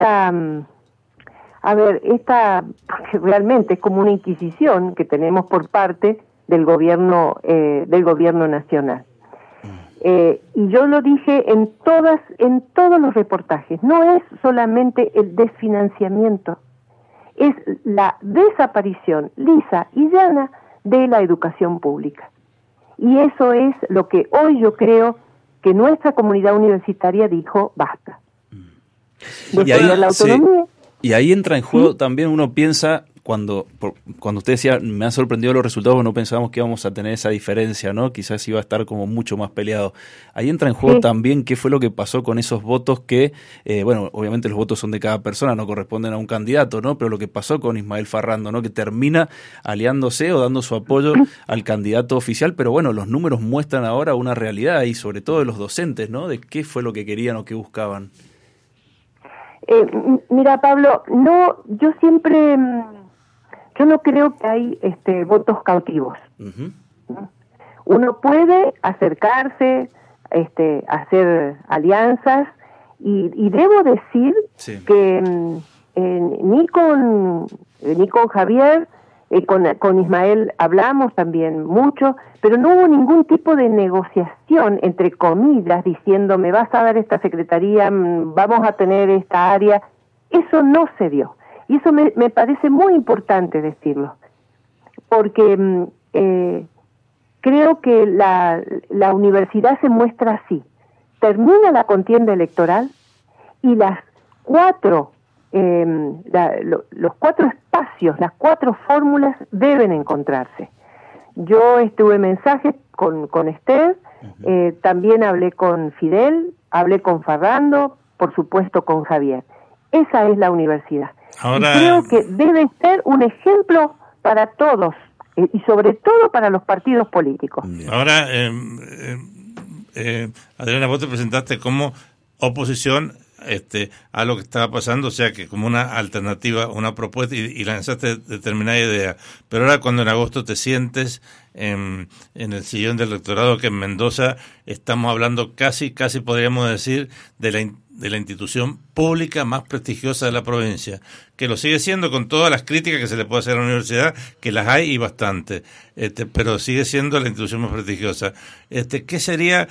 esta que realmente es como una inquisición que tenemos por parte del gobierno nacional. Y yo lo dije en todos los reportajes, no es solamente el desfinanciamiento, es la desaparición lisa y llana de la educación pública. Y eso es lo que hoy yo creo que nuestra comunidad universitaria dijo, basta. Defender la autonomía. Sí. Y ahí entra en juego también, uno piensa, cuando usted decía, me han sorprendido los resultados, no pensábamos que íbamos a tener esa diferencia, ¿no? Quizás iba a estar como mucho más peleado. Ahí entra en juego también qué fue lo que pasó con esos votos que, obviamente los votos son de cada persona, no corresponden a un candidato, ¿no? Pero lo que pasó con Ismael Farrando, ¿no? Que termina aliándose o dando su apoyo al candidato oficial, pero bueno, los números muestran ahora una realidad y sobre todo de los docentes, ¿no? De qué fue lo que querían o qué buscaban. Mira, Pablo, yo no creo que hay votos cautivos. Uh-huh. Uno puede acercarse, hacer alianzas y debo decir que ni con Javier, con Ismael hablamos también mucho, pero no hubo ningún tipo de negociación, entre comillas, diciendo me vas a dar esta secretaría, vamos a tener esta área. Eso no se dio. Y eso me parece muy importante decirlo, porque creo que la universidad se muestra así. Termina la contienda electoral y los 4 espacios, las 4 fórmulas deben encontrarse. Yo estuve en mensajes con Esther, también hablé con Fidel, hablé con Farrando, por supuesto con Javier. Esa es la universidad. Ahora, y creo que debe ser un ejemplo para todos, y sobre todo para los partidos políticos. Ahora, Adriana, vos te presentaste como oposición a lo que estaba pasando, o sea que como una alternativa, una propuesta, y lanzaste determinada idea. Pero ahora cuando en agosto te sientes en el sillón del rectorado, que en Mendoza estamos hablando casi podríamos decir de la institución pública más prestigiosa de la provincia, que lo sigue siendo con todas las críticas que se le puede hacer a la universidad, que las hay y bastante, pero sigue siendo la institución más prestigiosa. ¿Qué sería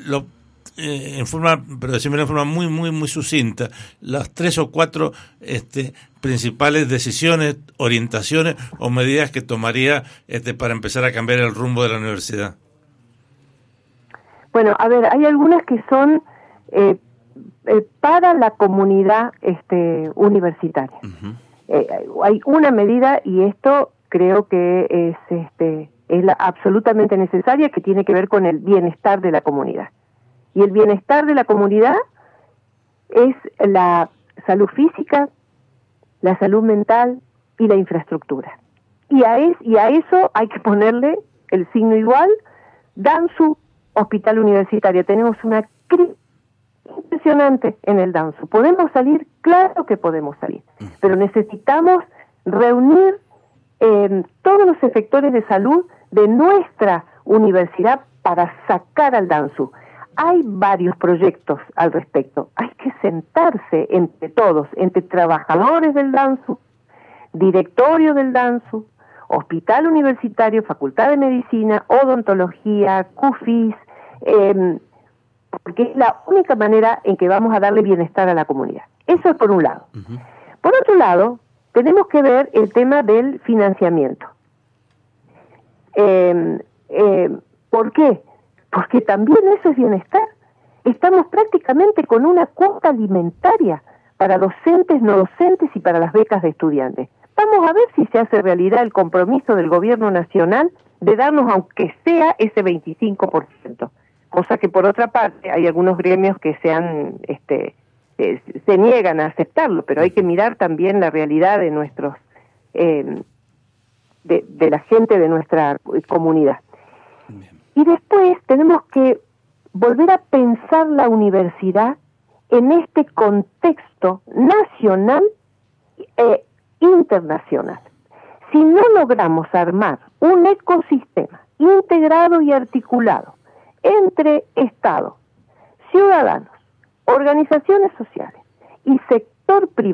pero decirme en forma muy, muy, muy sucinta, las 3 o 4 principales decisiones, orientaciones o medidas que tomaría para empezar a cambiar el rumbo de la universidad? Bueno, a ver, hay algunas que son para la comunidad universitaria. Uh-huh. Hay una medida, y esto creo que es absolutamente necesaria, que tiene que ver con el bienestar de la comunidad. Y el bienestar de la comunidad es la salud física, la salud mental y la infraestructura. Y a eso hay que ponerle el signo igual. DANSU, Hospital Universitario. Tenemos una crisis impresionante en el DANSU. ¿Podemos salir? Claro que podemos salir. Pero necesitamos reunir todos los efectores de salud de nuestra universidad para sacar al DANSU. Hay varios proyectos al respecto. Hay que sentarse entre todos, entre trabajadores del DANSU, directorio del DANSU, Hospital Universitario, Facultad de Medicina, Odontología, CUFIS, porque es la única manera en que vamos a darle bienestar a la comunidad. Eso es por un lado. Uh-huh. Por otro lado, tenemos que ver el tema del financiamiento. ¿Por qué? Porque también eso es bienestar. Estamos prácticamente con una cuota alimentaria para docentes, no docentes y para las becas de estudiantes. Vamos a ver si se hace realidad el compromiso del gobierno nacional de darnos aunque sea ese 25%. Cosa que por otra parte hay algunos gremios que se niegan a aceptarlo, pero hay que mirar también la realidad de nuestros de la gente de nuestra comunidad. Y después tenemos que volver a pensar la universidad en este contexto nacional e internacional. Si no logramos armar un ecosistema integrado y articulado entre Estado, ciudadanos, organizaciones sociales y sectores sector privado